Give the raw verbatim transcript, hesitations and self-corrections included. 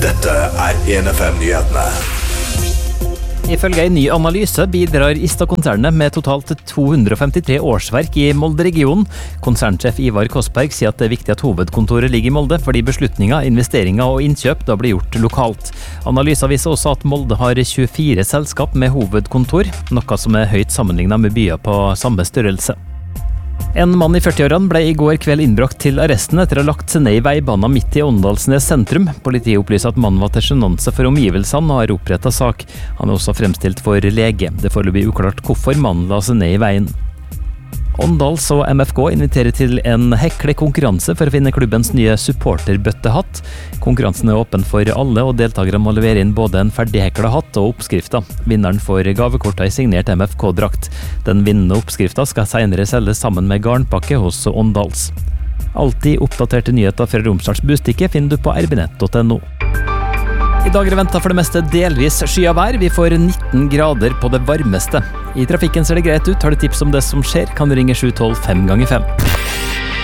Dette er en F M-nyhetene. Ifølge en ny analyse bidrar Ista-konsernet med totalt to hundre femtitre årsverk i Molde-regionen. Konsernsjef Ivar Kosberg sier at det er viktig at hovedkontoret ligger i Molde, fordi beslutninger, investeringer og innkjøp da blir gjort lokalt. Analysen viser også at Molde har tjuefire selskap med hovedkontor, noe som er høyt sammenlignet med byer på samme størrelse. En mann i førtiårene ble i går kveld innbrakt til arresten etter å ha lagt seg ned i veibanen midt i Åndalsnes sentrum. Politiet opplyser at mannen var til sjenanse for omgivelsene og har opprettet sak. Han er også fremstilt for lege. Det er foreløpig uklart hvorfor mannen la seg ned i veien. Åndals og M F K inviterer til en heklekonkurranse for å finne klubbens nye supporterbøttehatt. Konkurransen er åpen for alle, og deltakere må levere inn både en ferdighekla hatt og oppskrifter. Vinneren får gavekortet i signert M F K-drakt. Den vinnende oppskriften skal senere selges sammen med garnpakke hos Åndals. Alltid oppdaterte nyheter fra Romsdals Bustikke finner du på r b nett punktum n o. I dag er det ventet for det meste delvis skya vær. Vi får nitten grader på det varmeste. I trafikken ser det greit ut. Har du tips om det som skjer, kan du ringe sju tolv fem ganger fem.